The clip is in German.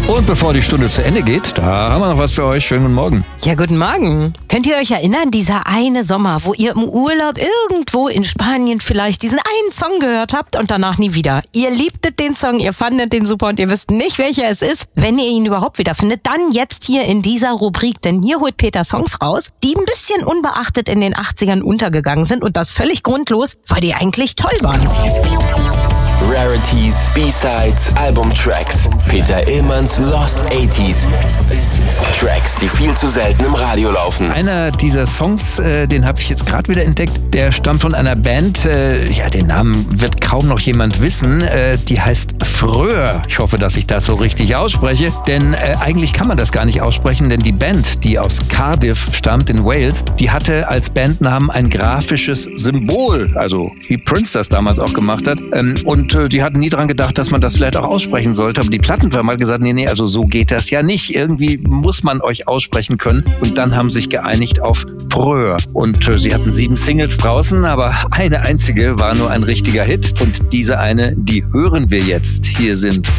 Und bevor die Stunde zu Ende geht, da haben wir noch was für euch. Schönen guten Morgen. Ja, guten Morgen. Könnt ihr euch erinnern, dieser eine Sommer, wo ihr im Urlaub irgendwo in Spanien vielleicht diesen einen Song gehört habt und danach nie wieder? Ihr liebtet den Song, ihr fandet den super und ihr wisst nicht, welcher es ist. Wenn ihr ihn überhaupt wiederfindet, dann jetzt hier in dieser Rubrik. Denn hier holt Peter Songs raus, die ein bisschen unbeachtet in den 80ern untergegangen sind und das völlig grundlos, weil die eigentlich toll waren. Rarities, B-Sides, Albumtracks. Peter Illmanns Lost 80s. Tracks, die viel zu selten im Radio laufen. Einer dieser Songs, den habe ich jetzt gerade wieder entdeckt, der stammt von einer Band, den Namen wird kaum noch jemand wissen, die heißt Fröhr. Ich hoffe, dass ich das so richtig ausspreche, denn eigentlich kann man das gar nicht aussprechen, denn die Band, die aus Cardiff stammt in Wales, die hatte als Bandnamen ein grafisches Symbol, also wie Prince das damals auch gemacht hat, und die hatten nie dran gedacht, dass man das vielleicht auch aussprechen sollte, aber die Plattenfirma hat gesagt, nee, also so geht das ja nicht. Irgendwie muss man euch aussprechen können und dann haben sie sich geeinigt auf Fröhr. Und sie hatten 7 Singles draußen, aber eine einzige war nur ein richtiger Hit und diese eine, die hören wir jetzt. Hier sind